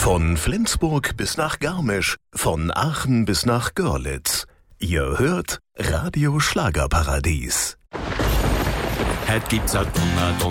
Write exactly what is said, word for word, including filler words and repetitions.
Von Flensburg bis nach Garmisch, von Aachen bis nach Görlitz. Ihr hört Radio Schlagerparadies. Heute gibt's ein Donner,